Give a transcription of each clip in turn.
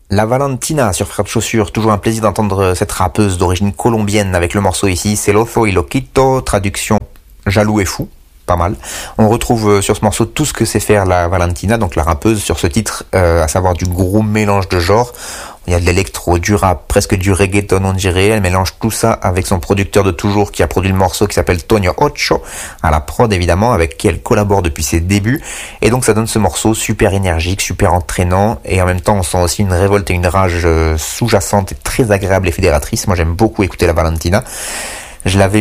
La Valentina sur Frères de Chaussures, toujours un plaisir d'entendre cette rappeuse d'origine colombienne avec le morceau ici, Celoso y Loquito, traduction jaloux et fou, pas mal. On retrouve sur ce morceau tout ce que sait faire la Valentina, donc la rappeuse sur ce titre, à savoir du gros mélange de genres. Il y a de l'électro, du rap, presque du reggaeton on dirait. Elle mélange tout ça avec son producteur de toujours qui a produit le morceau qui s'appelle Tonio Ocho, à la prod évidemment, avec qui elle collabore depuis ses débuts. Et donc ça donne ce morceau super énergique, super entraînant, et en même temps on sent aussi une révolte et une rage sous-jacente et très agréable et fédératrice. Moi j'aime beaucoup écouter la Valentina. On l'avait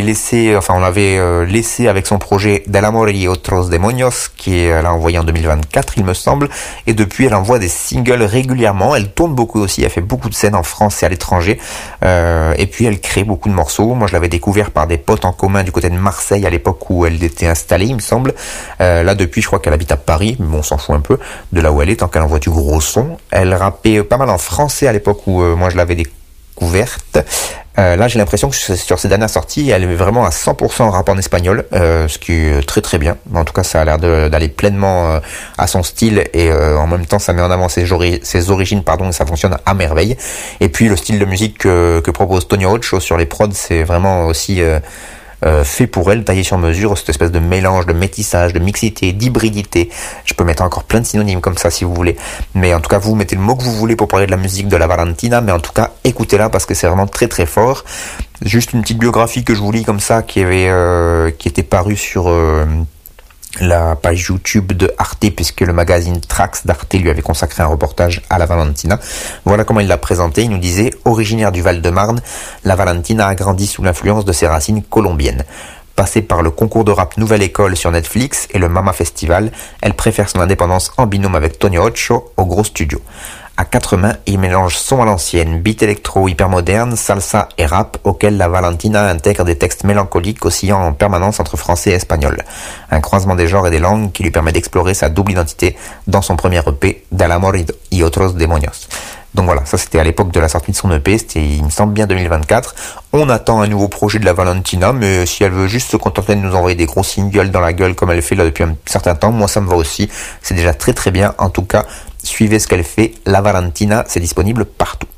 laissé avec son projet Del Amor y Otros Demonios, elle a envoyé en 2024, il me semble. Et depuis, elle envoie des singles régulièrement. Elle tourne beaucoup aussi. Elle fait beaucoup de scènes en France et à l'étranger. Et puis, elle crée beaucoup de morceaux. Moi, je l'avais découvert par des potes en commun du côté de Marseille à l'époque où elle était installée, il me semble. Là, depuis, je crois qu'elle habite à Paris. Mais bon, on s'en fout un peu de là où elle est, tant qu'elle envoie du gros son. Elle rappait pas mal en français à l'époque où moi, je l'avais découverte. Là, j'ai l'impression que sur ces dernières sorties, elle est vraiment à 100% rap en espagnol, ce qui est très très bien. En tout cas, ça a l'air d'aller pleinement à son style et en même temps, ça met en avant ses origines, et ça fonctionne à merveille. Et puis, le style de musique que propose Tonio Ocho sur les prods, c'est vraiment aussi fait pour elle, taillé sur mesure, cette espèce de mélange, de métissage, de mixité, d'hybridité. Je peux mettre encore plein de synonymes comme ça si vous voulez. Mais en tout cas, vous mettez le mot que vous voulez pour parler de la musique de la Valentina, mais en tout cas, écoutez-la parce que c'est vraiment très très fort. Juste une petite biographie que je vous lis comme ça, qui était parue sur la page YouTube de Arte, puisque le magazine Trax d'Arte lui avait consacré un reportage à la Valentina. Voilà comment il l'a présentée. Il nous disait: originaire du Val-de-Marne, la Valentina a grandi sous l'influence de ses racines colombiennes. Passée par le concours de rap Nouvelle École sur Netflix et le Mama Festival, elle préfère son indépendance en binôme avec Tonio Ocho au gros studio. À quatre mains, il mélange son à l'ancienne, beat électro hyper moderne, salsa et rap, auquel la Valentina intègre des textes mélancoliques oscillant en permanence entre français et espagnol. Un croisement des genres et des langues qui lui permet d'explorer sa double identité dans son premier EP, Del Amor y Otros Demonios. Donc voilà, ça c'était à l'époque de la sortie de son EP, c'était il me semble bien 2024. On attend un nouveau projet de la Valentina, mais si elle veut juste se contenter de nous envoyer des gros singles dans la gueule comme elle fait là depuis un certain temps, moi ça me va aussi. C'est déjà très très bien, en tout cas. Suivez ce qu'elle fait, la Valentina, c'est disponible partout.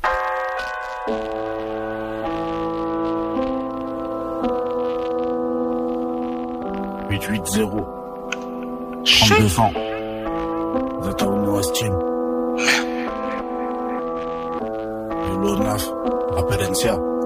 880 3200 Zataono Austin Yolo Naf Apperencia